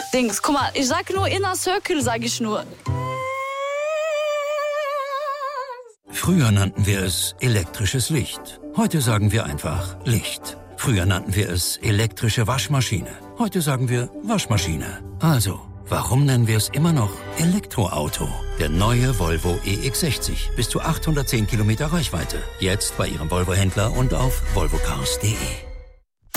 Dings, guck mal, ich sag nur Inner Circle, sag ich nur. Früher nannten wir es elektrisches Licht. Heute sagen wir einfach Licht. Früher nannten wir es elektrische Waschmaschine. Heute sagen wir Waschmaschine. Also, warum nennen wir es immer noch Elektroauto? Der neue Volvo EX60. Bis zu 810 Kilometer Reichweite. Jetzt bei Ihrem Volvo-Händler und auf volvocars.de.